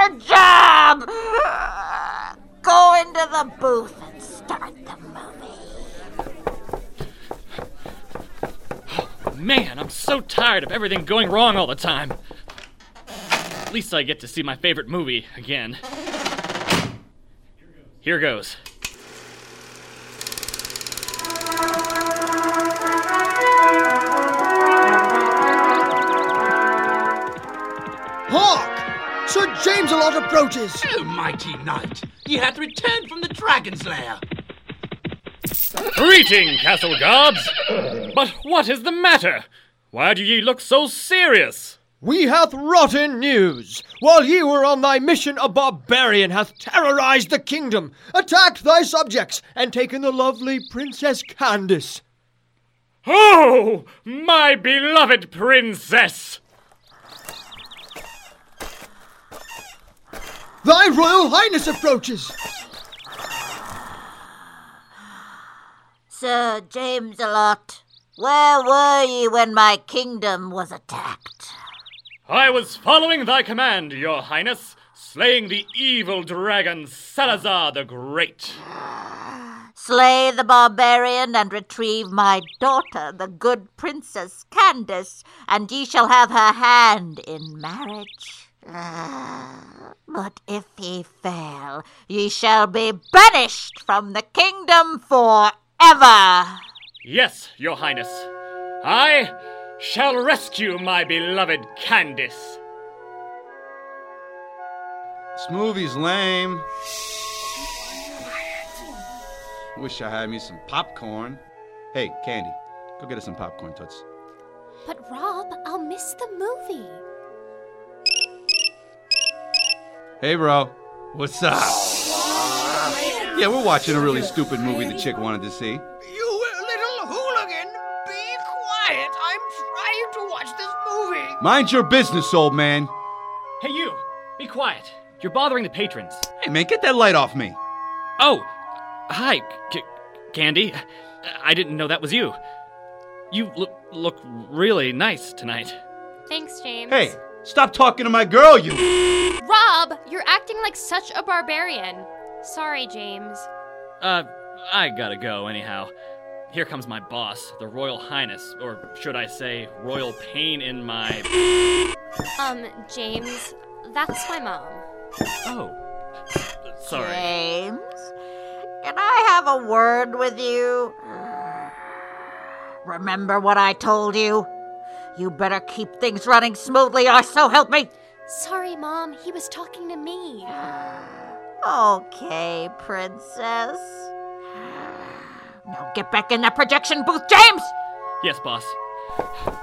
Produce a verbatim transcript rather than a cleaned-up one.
your job! Go into the booth and start the movie. Man, I'm so tired of everything going wrong all the time. At least I get to see my favorite movie again. Here goes. Hark! Sir James-a-Lot approaches! Oh, mighty knight, ye hath returned from the dragon's lair. Greeting, castle guards! But what is the matter? Why do ye look so serious? We hath rotten news. While ye were on thy mission, a barbarian hath terrorized the kingdom, attacked thy subjects, and taken the lovely Princess Candace. Oh, my beloved princess! Thy Royal Highness approaches! Sir James-a-Lot, where were ye when my kingdom was attacked? I was following thy command, your highness, slaying the evil dragon Salazar the Great. Slay the barbarian and retrieve my daughter, the good Princess Candace, and ye shall have her hand in marriage. But if ye fail, ye shall be banished from the kingdom forever. Yes, your highness. I shall rescue my beloved Candace. This movie's lame. Wish I had me some popcorn. Hey, Candy, go get us some popcorn, Toots. But Rob, I'll miss the movie. Hey, bro. What's up? Yeah, we're watching a really stupid movie the chick wanted to see. You little hooligan, be quiet. I'm trying to watch this movie. Mind your business, old man. Hey, you! Be quiet. You're bothering the patrons. Hey, man, get that light off me. Oh, hi, C- Candy. I didn't know that was you. You look look really nice tonight. Thanks, James. Hey, stop talking to my girl, you... Rob, you're acting like such a barbarian. Sorry, James. Uh, I gotta go anyhow. Here comes my boss, the Royal Highness, or should I say, royal pain in my... Um, James, that's my mom. Oh, sorry. James, can I have a word with you? Remember what I told you? You better keep things running smoothly, or so help me. Sorry, Mom. He was talking to me. Okay, princess. Now get back in that projection booth, James! Yes, boss.